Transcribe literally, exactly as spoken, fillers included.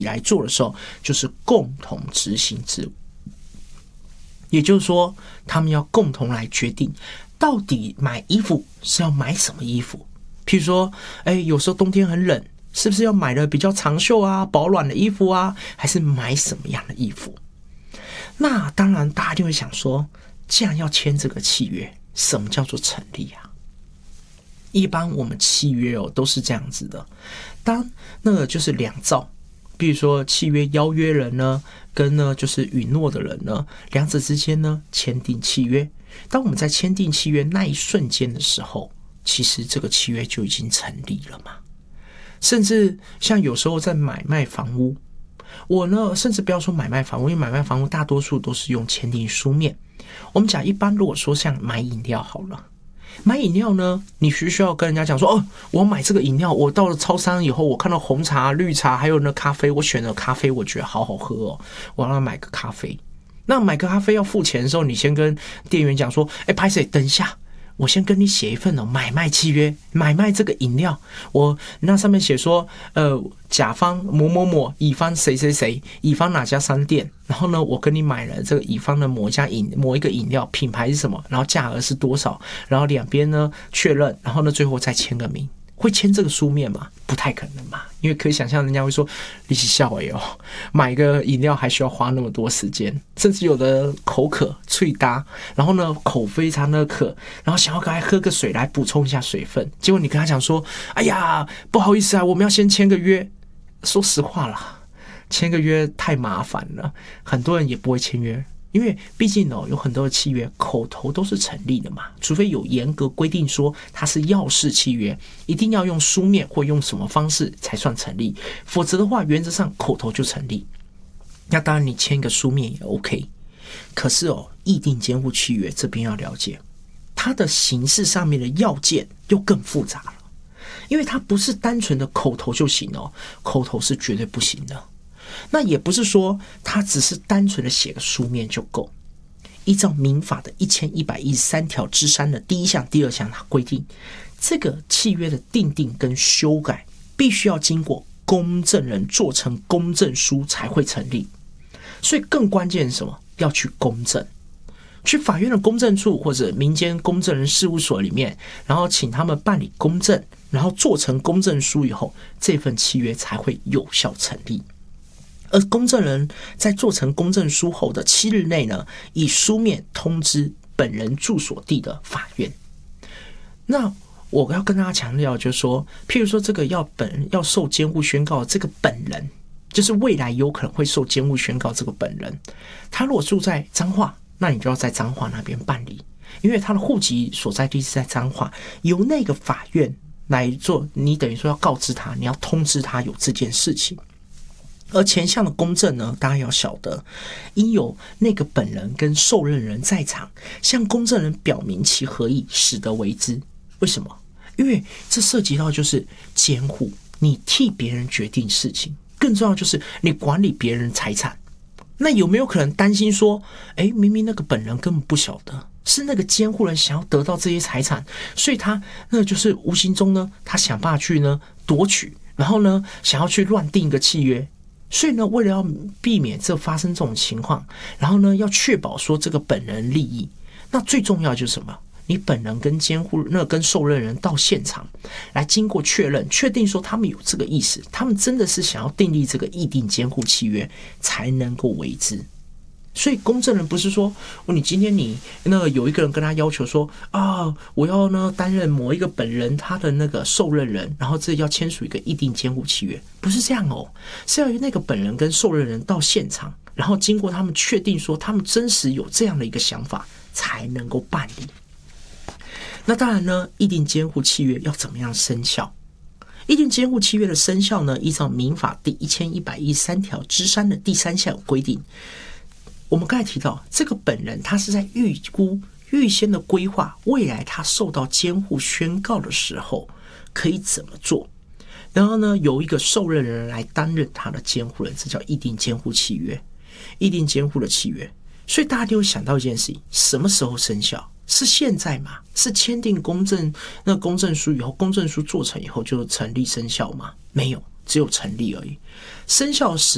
来做的时候，就是共同执行之物。也就是说，他们要共同来决定，到底买衣服是要买什么衣服。譬如说，哎，有时候冬天很冷，是不是要买的比较长袖啊、保暖的衣服啊，还是买什么样的衣服？那当然，大家就会想说，既然要签这个契约，什么叫做成立啊？一般我们契约哦都是这样子的，当那个就是两造。比如说契约邀约人呢，跟呢就是允诺的人呢，两者之间呢签订契约。当我们在签订契约那一瞬间的时候，其实这个契约就已经成立了嘛。甚至像有时候在买卖房屋，我呢甚至不要说买卖房屋，因为买卖房屋大多数都是用签订书面。我们讲一般如果说像买饮料好了。买饮料呢，你需需要跟人家讲说，哦，我买这个饮料，我到了超商以后，我看到红茶、绿茶，还有那咖啡，我选了咖啡，我觉得好好喝哦，我让他买个咖啡。那买个咖啡要付钱的时候，你先跟店员讲说，哎，拍谁？等一下，我先跟你写一份哦买卖契约，买卖这个饮料，我那上面写说，呃，甲方某某某，乙方谁谁谁，乙方哪家商店，然后呢，我跟你买了这个乙方的某一家饮某一个饮料，品牌是什么，然后价额是多少，然后两边呢确认，然后呢最后再签个名。会签这个书面吗？不太可能嘛，因为可以想象人家会说你是笑哎哦，买个饮料还需要花那么多时间，甚至有的口渴脆搭，然后呢口非常的渴，然后想要赶快喝个水来补充一下水分，结果你跟他讲说，哎呀不好意思啊，我们要先签个约。说实话啦，签个约太麻烦了，很多人也不会签约。因为毕竟哦，有很多的契约口头都是成立的嘛，除非有严格规定说它是要式契约，一定要用书面或用什么方式才算成立，否则的话原则上口头就成立。那当然你签一个书面也 OK， 可是哦，议定监护契约这边要了解，它的形式上面的要件又更复杂了，因为它不是单纯的口头就行哦，口头是绝对不行的。那也不是说他只是单纯的写个书面就够。依照民法的一千一百一十三条之三的第一项、第二项，它规定，这个契约的订定跟修改，必须要经过公证人做成公证书才会成立。所以更关键是什么？要去公证，去法院的公证处或者民间公证人事务所里面，然后请他们办理公证，然后做成公证书以后，这份契约才会有效成立。而公证人在做成公证书后的七日内呢，以书面通知本人住所地的法院。那我要跟大家强调，就是说，譬如说这个要本要受监护宣告的这个本人，就是未来有可能会受监护宣告这个本人，他如果住在彰化，那你就要在彰化那边办理，因为他的户籍所在地是在彰化，由那个法院来做，你等于说要告知他，你要通知他有这件事情。而前项的公证呢，大家要晓得，应有那个本人跟受任人在场，向公证人表明其合意，使得为之。为什么？因为这涉及到就是监护，你替别人决定事情，更重要就是你管理别人财产。那有没有可能担心说，哎，明明那个本人根本不晓得，是那个监护人想要得到这些财产，所以他那就是无形中呢，他想办法去呢夺取，然后呢想要去乱定一个契约。所以呢，为了要避免这发生这种情况，然后呢，要确保说这个本人利益，那最重要就是什么？你本人跟监护那跟受任人到现场来经过确认，确定说他们有这个意思，他们真的是想要订立这个议定监护契约，才能够为之。所以公证人不是说你今天你那个有一个人跟他要求说啊，我要呢担任某一个本人他的那个受任人，然后这要签署一个议定监护契约，不是这样哦，是要由那个本人跟受任人到现场，然后经过他们确定说他们真实有这样的一个想法，才能够办理。那当然呢，议定监护契约要怎么样生效？议定监护契约的生效呢，依照民法第一千一百一十三条之三的第三项有规定。我们刚才提到，这个本人他是在预估、预先的规划未来他受到监护宣告的时候可以怎么做，然后呢，由一个受任人来担任他的监护人，这叫议定监护契约。议定监护的契约，所以大家就会想到一件事情：什么时候生效？是现在吗？是签订公证那公证书以后，公证书做成以后就成立生效吗？没有，只有成立而已。生效时